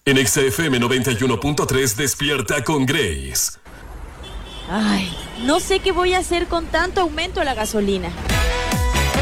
En XFM 91.3 despierta con Grace. Ay, no sé qué voy a hacer con tanto aumento a la gasolina.